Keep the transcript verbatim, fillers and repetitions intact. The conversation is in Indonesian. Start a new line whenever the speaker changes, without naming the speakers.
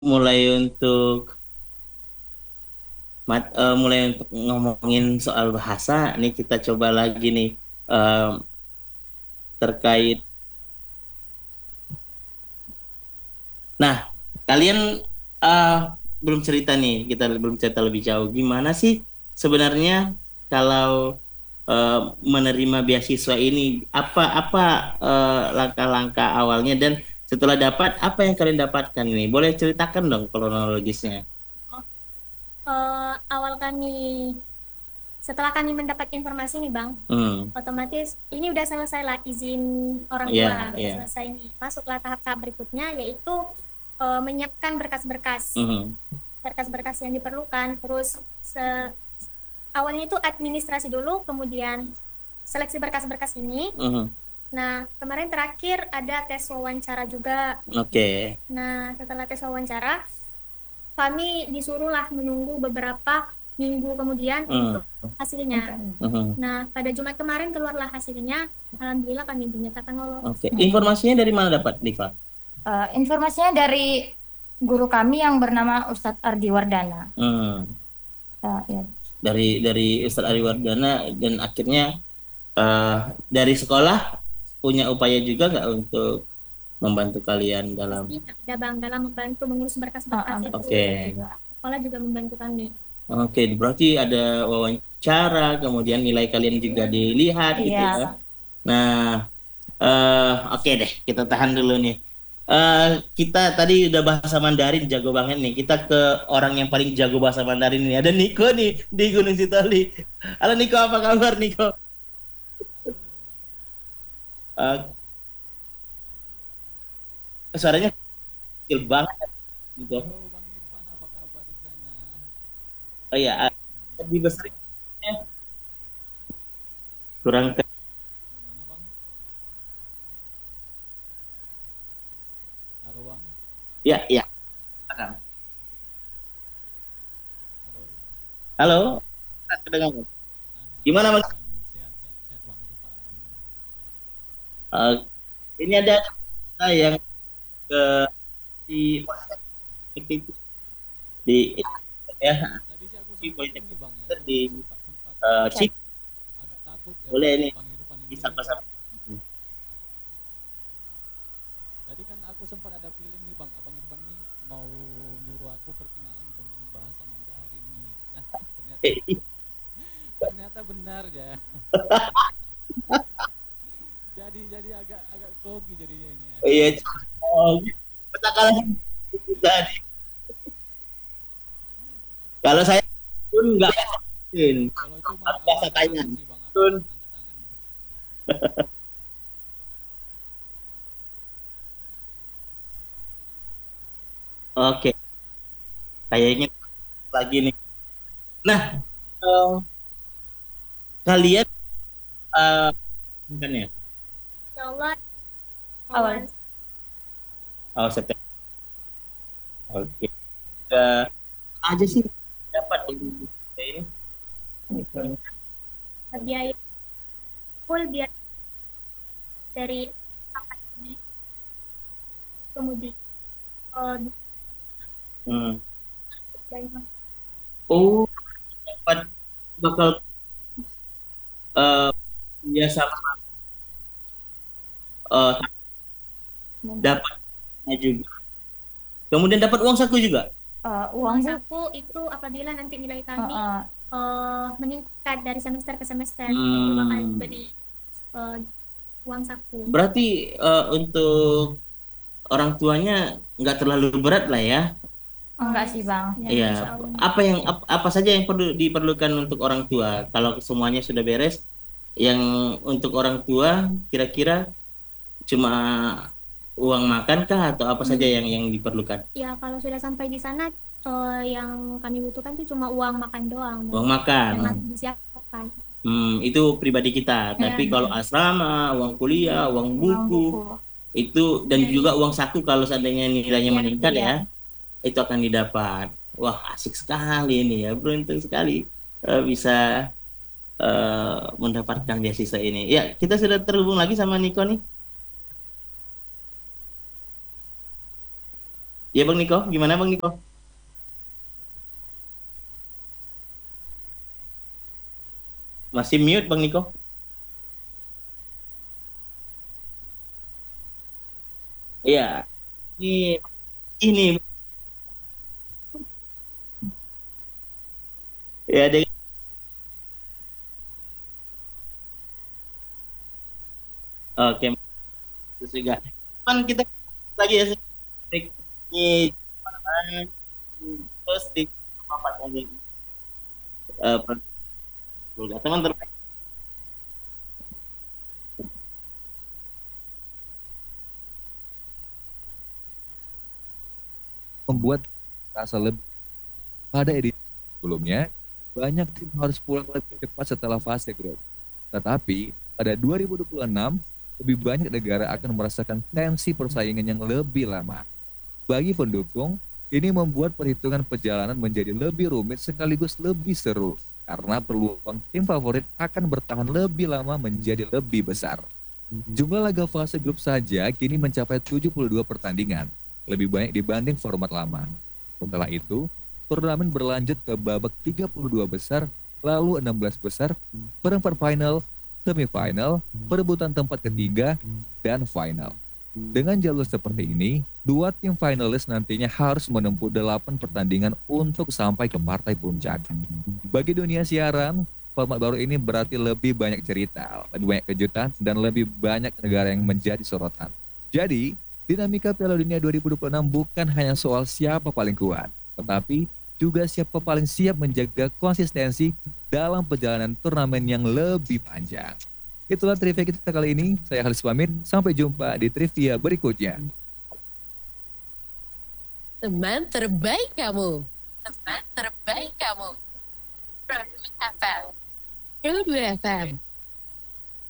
mulai untuk mat, eh, mulai untuk ngomongin soal bahasa nih kita coba lagi nih eh, terkait. Nah, kalian eh, belum cerita nih, kita belum cerita lebih jauh. Gimana sih sebenarnya kalau eh, menerima beasiswa ini? Apa apa eh, langkah-langkah awalnya dan setelah dapat apa yang kalian dapatkan ini? Boleh ceritakan dong kronologisnya.
Eh, awal kami setelah kami mendapat informasi nih Bang,
Hmm,
otomatis ini udah selesai lah izin orang tua,
ya,
udah
ya.
selesai nih. Masuklah tahap-tahap berikutnya yaitu eh, menyiapkan berkas-berkas,
Hmm,
berkas-berkas yang diperlukan. Terus se- awalnya itu administrasi dulu, kemudian seleksi berkas-berkas ini.
hmm.
Nah, kemarin terakhir ada tes wawancara juga.
Oke.
Nah, setelah tes wawancara, kami disuruhlah menunggu beberapa minggu kemudian
Hmm,
untuk hasilnya.
hmm.
Nah, pada Jumat kemarin keluarlah hasilnya. Alhamdulillah kami dinyatakan lolos.
Oke. Informasinya dari mana dapat, Diva?
Eh, informasinya dari guru kami yang bernama Ustadz Ardi Wardana.
Hmm.
Eh, ya.
Dari dari Ustadz Ari Wardana dan akhirnya eh, dari sekolah punya upaya juga nggak untuk membantu kalian dalam.
Pasti ada Bang dalam membantu mengurus
Ah,
berkas-berkas
ah,
itu.
Oke.
Sekolah juga membantu kami.
Oke, berarti ada wawancara, kemudian nilai kalian juga dilihat gitu
Iya.
ya. Nah, eh oke deh, kita tahan dulu nih. Eh kita tadi udah bahasa Mandarin jago banget nih. Kita ke orang yang paling jago bahasa Mandarin nih. Ada Niko nih di Gunung Sitoli. Halo Niko, apa kabar Niko? Eh, suaranya kecil banget Niko.
Halo Bang Irfan, apa kabar di sana?
Oh iya, eh, lebih besar kurang ke.
Gimana Bang? Halo Bang?
Ya, ya.
Halo?
Halo, kedengar.
Nah, halo
Gimana
Bang
Mas?
Irfan, sehat, sehat, sehat Bang Irfan.
Eh, ini ada kita yang ke di di ya
Tadi sih aku
di
sempat
politik
ini Bang ya,
di
sem- sempat sempat
eh, sip
agak takut ya
boleh
Bang,
ini
Bang Irfan
bisa
ini.
pasar.
Tadi kan aku sempat ada feeling nih Bang, Abang Irfan nih mau nyuruh aku perkenalan dengan bahasa Mandarin nih. Nah, ternyata ternyata benar ya. Jadi jadi agak agak grogi jadinya ini ya.
Iya, oh, kita kalah tadi. Kalau saya pun nggak mungkin
Kalau itu mah
bahasa
angkat tangan
Thailand
sih Bang, aku
pun.
angkat tangan.
Oke, kayaknya lagi nih. Nah, eh, kalian eh, kan ya,
Insya Allah
Awal.
awal
oh September. Oke, Udah aja sih dapat ini.
biaya full biaya dari sampai ini kemudian eh,
Hmm.
dari
Oh, dapat bakal eh ya sama eh dapatnya juga. Kemudian dapat uang saku juga.
Eh,
uang
uang sih.
saku itu apabila nanti nilai
eh,
kami
eh,
eh, meningkat dari semester ke semester itu bakal
Hmm.
diberi eh, uang saku.
Berarti eh, untuk orang tuanya nggak terlalu berat lah ya.
enggak sih Bang.
Ya,
Iya.
insya Allah.
Apa yang ap- apa saja yang perlu diperlukan untuk orang tua? Kalau semuanya sudah beres, yang untuk orang tua kira-kira cuma uang makan kah atau apa saja
Hmm.
yang yang diperlukan?
Ya, kalau sudah sampai di sana eh, yang kami butuhkan tuh cuma uang makan doang
Uang
dan
makan.
masih disiapkan.
Hmm, itu pribadi kita.
Ya,
Tapi kalau asrama, uang kuliah, uang
Uang
buku,
buku.
itu dan
dari
juga uang saku kalau seandainya nilainya
ya,
meningkat
Iya.
ya, itu akan didapat. Wah, asik sekali ini ya, beruntung sekali eh, bisa eh, mendapatkan beasiswa ini. Ya, kita sudah terhubung lagi sama Niko nih. Ya Bang Niko, gimana Bang Niko? Masih mute Bang Niko? Iya, ini ini ya deh. Oke, terus juga. Kan kita lagi ya ini terus di papat lagi. Eh, teman-teman.
Membuat rasa lebih pada edisi sebelumnya, banyak tim harus pulang lebih cepat setelah fase grup. Tetapi pada dua ribu dua puluh enam, lebih banyak negara akan merasakan tensi persaingan yang lebih lama. Bagi pendukung, ini membuat perhitungan perjalanan menjadi lebih rumit sekaligus lebih seru karena peluang tim favorit akan bertahan lebih lama menjadi lebih besar. Jumlah laga fase grup saja kini mencapai tujuh puluh dua pertandingan, lebih banyak dibanding format lama. Setelah itu, turnamen berlanjut ke babak tiga puluh dua besar, lalu enam belas besar, perempat final, semifinal, perebutan tempat ketiga, dan final. Dengan jalur seperti ini, dua tim finalis nantinya harus menempuh delapan pertandingan untuk sampai ke partai puncak. Bagi dunia siaran, format baru ini berarti lebih banyak cerita, lebih banyak kejutan, dan lebih banyak negara yang menjadi sorotan. Jadi, dinamika Piala Dunia dua ribu dua puluh enam bukan hanya soal siapa paling kuat, tetapi juga siapa paling siap menjaga konsistensi dalam perjalanan turnamen yang lebih panjang. Itulah trivia kita kali ini. Saya Halis pamit. Sampai jumpa di trivia berikutnya.
Teman terbaik kamu. Teman terbaik kamu. Produk F M. Produk F M.